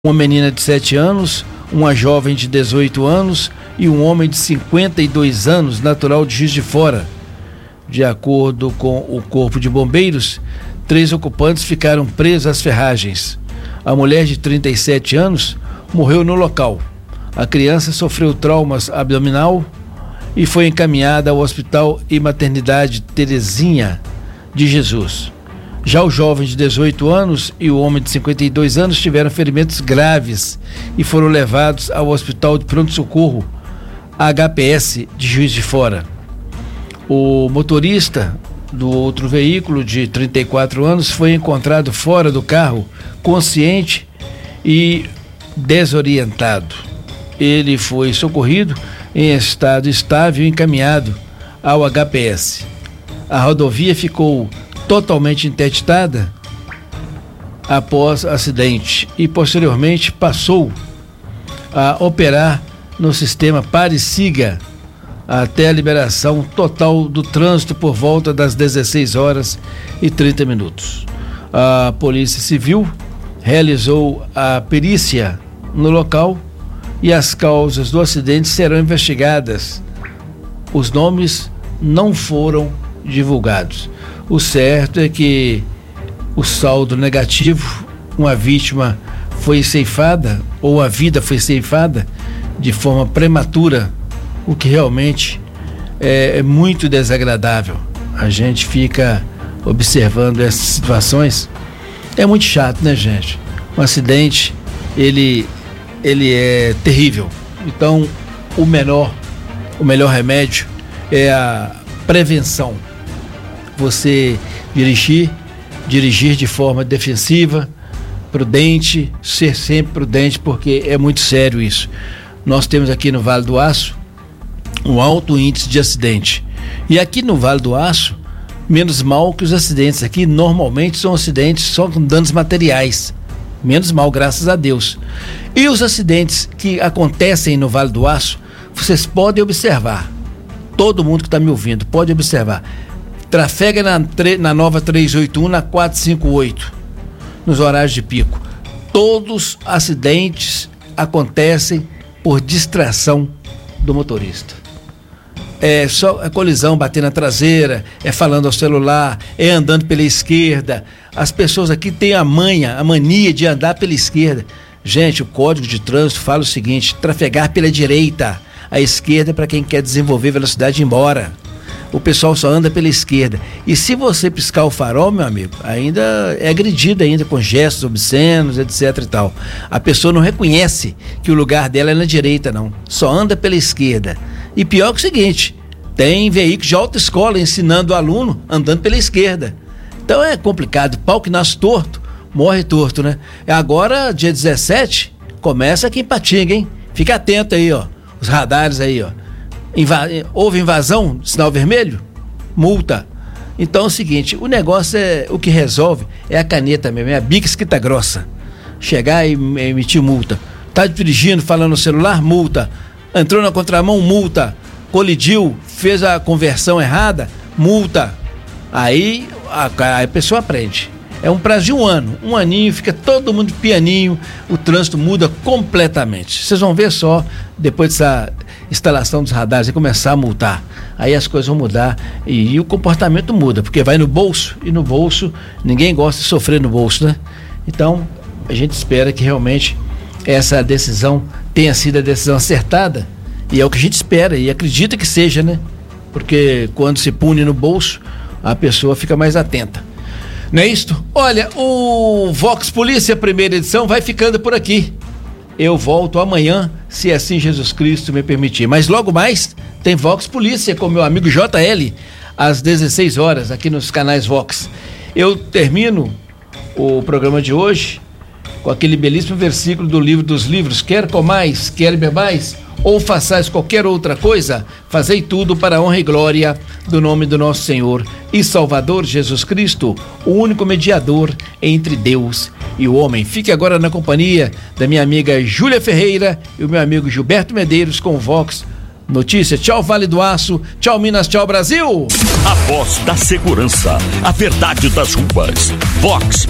uma menina de 7 anos, uma jovem de 18 anos e um homem de 52 anos, natural de Juiz de Fora. De acordo com o Corpo de Bombeiros, 3 ocupantes ficaram presos às ferragens. A mulher de 37 anos morreu no local. A criança sofreu traumas abdominal e foi encaminhada ao Hospital e Maternidade Terezinha de Jesus. Já o jovem de 18 anos e o homem de 52 anos tiveram ferimentos graves e foram levados ao Hospital de Pronto-Socorro, HPS de Juiz de Fora. O motorista do outro veículo, de 34 anos, foi encontrado fora do carro, consciente e desorientado. Ele foi socorrido em estado estável e encaminhado ao HPS. A rodovia ficou totalmente interditada após acidente e posteriormente passou a operar no sistema Pare e Siga até a liberação total do trânsito por volta das 16h30. A Polícia Civil realizou a perícia no local e as causas do acidente serão investigadas. Os nomes não foram divulgados. O certo é que o saldo negativo, uma vítima foi ceifada, ou a vida foi ceifada de forma prematura, o que realmente é muito desagradável. A gente fica observando essas situações. É muito chato, né, gente? Um acidente, ele é terrível. Então, o melhor remédio é a prevenção. Você dirigir de forma defensiva, prudente, ser sempre prudente, porque é muito sério isso. Nós temos aqui no Vale do Aço um alto índice de acidente. E aqui no Vale do Aço, menos mal que os acidentes aqui normalmente são acidentes só com danos materiais. Menos mal, graças a Deus. E os acidentes que acontecem no Vale do Aço, vocês podem observar. Todo mundo que está me ouvindo pode observar. Trafega na nova 381, na 458, nos horários de pico. Todos os acidentes acontecem por distração do motorista. É só a colisão, bater na traseira, é falando ao celular, é andando pela esquerda. As pessoas aqui têm a mania de andar pela esquerda. Gente, o Código de Trânsito fala o seguinte: trafegar pela direita, a esquerda é para quem quer desenvolver velocidade e ir embora. O pessoal só anda pela esquerda. E se você piscar o farol, meu amigo, ainda é agredido ainda com gestos obscenos, etc e tal. A pessoa não reconhece que o lugar dela é na direita, não. Só anda pela esquerda. E pior que o seguinte, tem veículos de autoescola ensinando o aluno andando pela esquerda. Então é complicado. Pau que nasce torto, morre torto, né? Agora, dia 17, começa aqui em Patinga, hein? Fica atento aí, ó. Os radares aí, ó. Houve invasão, sinal vermelho, multa. Então é o seguinte, o negócio o que resolve é a caneta mesmo, é a bica escrita grossa. Chegar e emitir multa. Tá dirigindo, falando no celular, multa. Entrou na contramão, multa. Colidiu, fez a conversão errada, multa. Aí a pessoa aprende. É um prazo de 1 ano, um aninho, fica todo mundo pianinho, o trânsito muda completamente. Vocês vão ver só, depois dessa instalação dos radares, e começar a multar. Aí as coisas vão mudar e o comportamento muda, porque vai no bolso, e no bolso, ninguém gosta de sofrer no bolso, né? Então, a gente espera que realmente essa decisão tenha sido a decisão acertada, e é o que a gente espera e acredita que seja, né? Porque quando se pune no bolso, a pessoa fica mais atenta. Não é isto? Olha, o Vox Polícia, primeira edição, vai ficando por aqui. Eu volto amanhã, se assim Jesus Cristo me permitir. Mas logo mais tem Vox Polícia com meu amigo JL, às 16 horas, aqui nos canais Vox. Eu termino o programa de hoje com aquele belíssimo versículo do livro dos livros: quer comais, quer bebais, ou façais qualquer outra coisa, fazei tudo para a honra e glória do nome do nosso Senhor e Salvador Jesus Cristo, o único mediador entre Deus e o homem. Fique agora na companhia da minha amiga Júlia Ferreira e o meu amigo Gilberto Medeiros com o Vox Notícias. Tchau, Vale do Aço, tchau, Minas, tchau, Brasil. A voz da segurança, a verdade das ruas. Vox